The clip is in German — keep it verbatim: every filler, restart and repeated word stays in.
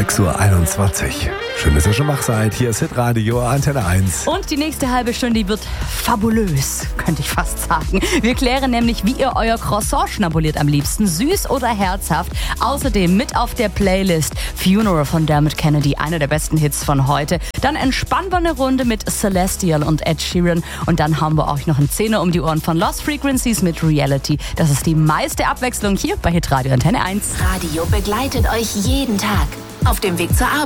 sechs Uhr einundzwanzig. Schön, dass ihr schon wach seid. Hier ist Hitradio Antenne eins. Und die nächste halbe Stunde die wird fabulös, könnte ich fast sagen. Wir klären nämlich, wie ihr euer Croissant schnabuliert am liebsten, süß oder herzhaft. Außerdem mit auf der Playlist Funeral von Dermot Kennedy, einer der besten Hits von heute. Dann entspannen wir eine Runde mit Celestial und Ed Sheeran. Und dann haben wir auch noch einen Zehner um die Ohren von Lost Frequencies mit Reality. Das ist die meiste Abwechslung hier bei Hitradio Antenne eins. Radio begleitet euch jeden Tag auf dem Weg zur Arbeit.